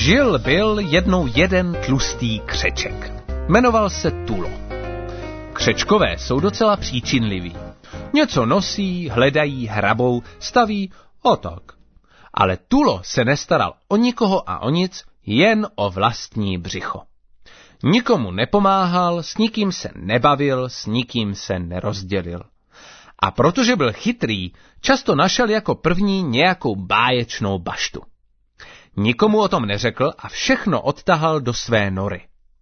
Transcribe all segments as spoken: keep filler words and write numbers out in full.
Žil byl jednou jeden tlustý křeček. Jmenoval se Tulo. Křečkové jsou docela příčinliví. Něco nosí, hledají, hrabou, staví, o tak. Ale Tulo se nestaral o nikoho a o nic, jen o vlastní břicho. Nikomu nepomáhal, s nikým se nebavil, s nikým se nerozdělil. A protože byl chytrý, často našel jako první nějakou báječnou baštu. Nikomu o tom neřekl a všechno odtahal do své nory.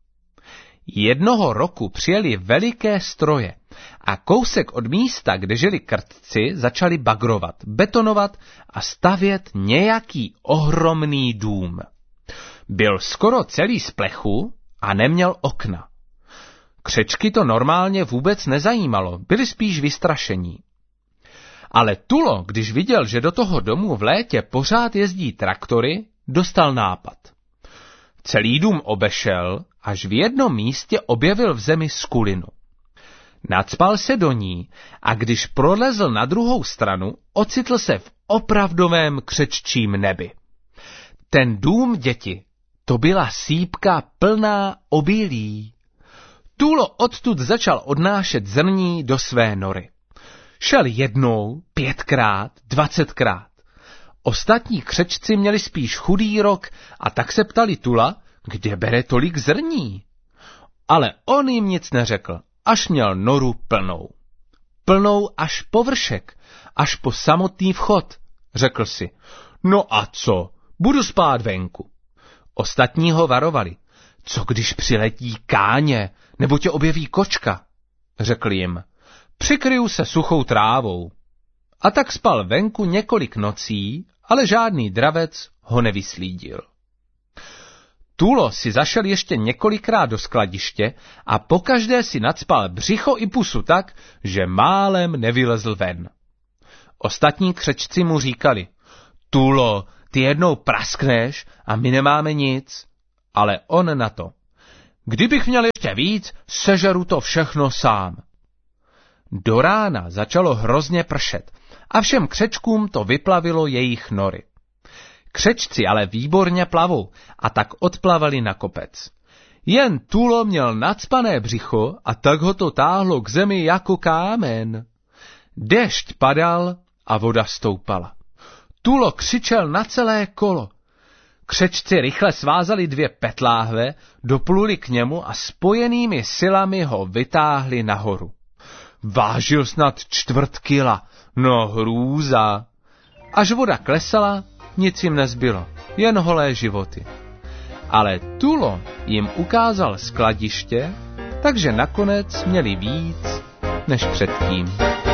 Jednoho roku přijeli veliké stroje a kousek od místa, kde žili krtci, začali bagrovat, betonovat a stavět nějaký ohromný dům. Byl skoro celý z plechu a neměl okna. Křečky to normálně vůbec nezajímalo, byli spíš vystrašení. Ale Tulo, když viděl, že do toho domu v létě pořád jezdí traktory, dostal nápad. Celý dům obešel, až v jednom místě objevil v zemi skulinu. Nacpal se do ní a když prolezl na druhou stranu, ocitl se v opravdovém křeččím nebi. Ten dům, děti, to byla sýpka plná obilí. Tulo odtud začal odnášet zrní do své nory. Šel jednou, pětkrát, dvacetkrát. Ostatní křečci měli spíš chudý rok a tak se ptali Tula, kde bere tolik zrní. Ale on jim nic neřekl, až měl noru plnou. Plnou až po vršek, až po samotný vchod, řekl si. No a co, budu spát venku. Ostatní ho varovali. Co když přiletí káně, nebo tě objeví kočka, řekl jim. Přikryju se suchou trávou. A tak spal venku několik nocí, ale žádný dravec ho nevyslídil. Tulo si zašel ještě několikrát do skladiště a pokaždé si nacpal břicho i pusu tak, že málem nevylezl ven. Ostatní křečci mu říkali, Tulo, ty jednou praskneš a my nemáme nic. Ale on na to. Kdybych měl ještě víc, sežeru to všechno sám. Do rána začalo hrozně pršet a všem křečkům to vyplavilo jejich nory. Křečci ale výborně plavou a tak odplavali na kopec. Jen Tulo měl nacpané břicho a tak ho to táhlo k zemi jako kámen. Dešť padal a voda stoupala. Tulo křičel na celé kolo. Křečci rychle svázali dvě petláhve, dopluli k němu a spojenými silami ho vytáhli nahoru. Vážil snad čtvrt kila, no hrůza. Až voda klesala, nic jim nezbylo, jen holé životy. Ale Tulo jim ukázal skladiště, takže nakonec měli víc než předtím.